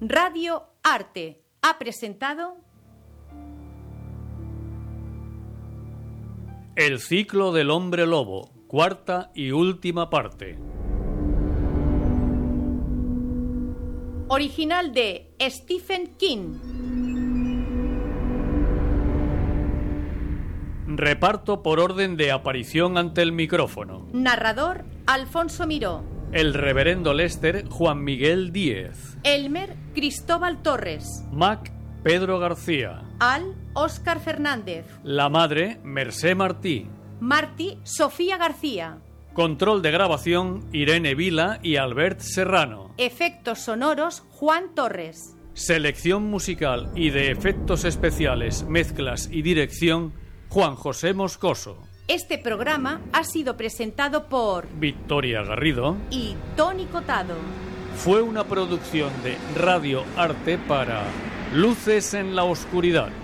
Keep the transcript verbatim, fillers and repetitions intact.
Radio Arte ha presentado El ciclo del hombre lobo, cuarta y última parte. Original de Stephen King. Reparto por orden de aparición ante el micrófono. Narrador Alfonso Miró. El reverendo Lester, Juan Miguel Díez. Elmer, Cristóbal Torres. Mac, Pedro García. Al, Óscar Fernández. La madre, Mercé Martí. Martí, Sofía García. Control de grabación, Irene Vila y Albert Serrano. Efectos sonoros, Juan Torres. Selección musical y de efectos especiales, mezclas y dirección, Juan José Moscoso. Este programa ha sido presentado por Victoria Garrido y Tony Cotado. Fue una producción de Radio Arte para Luces en la Oscuridad.